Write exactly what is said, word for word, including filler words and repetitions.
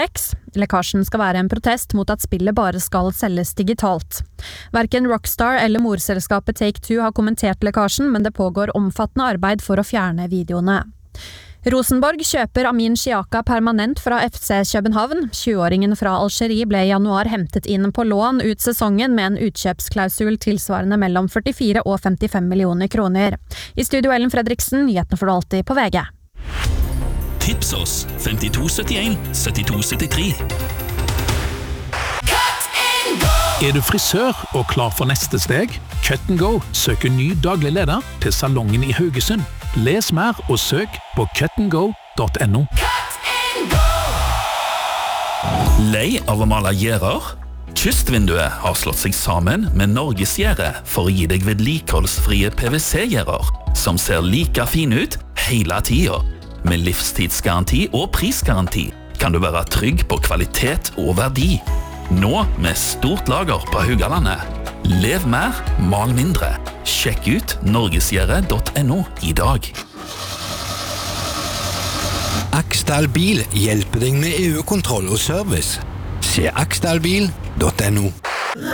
X. Lekkasjen skal være en protest mot at spillet bare skal selges digitalt. Hverken Rockstar eller morselskapet Take-Two har kommentert lekkasjen, men det pågår omfattende arbeid for å fjerne videoene. Rosenborg kjøper Amin Shiyaka permanent fra F C København. tjue-åringen fra Algerie ble i januar hentet inn på lån ut sesongen med en utkjøpsklausul tilsvarende mellom førtifire og femtifem millioner kroner. I studio Ellen Fredriksen, nyhetene får du alltid på V G. Tips oss femtito syttien syttito syttitre. Er du frisør og klar for neste steg? Cut and Go søker ny daglig leder til salongen i Haugesund. Les mer og søk på cut and go punktum no. Lei av å male gjerder? Kystvinduet har slått seg sammen med Norgesgjerde for å gi deg vedlikeholdsfrie P V C-gjerder, som ser like fin ut hele tiden. Med livstidsgaranti og prisgaranti kan du være trygg på kvalitet og verdi. Nå med stort lager på Haugalandet. Lev mer, mal mindre. Sjekk ut norgesgjerde punktum no i dag. Aksdal Bil hjelper deg med E U-kontroll og service. Se aksdalbil punktum no.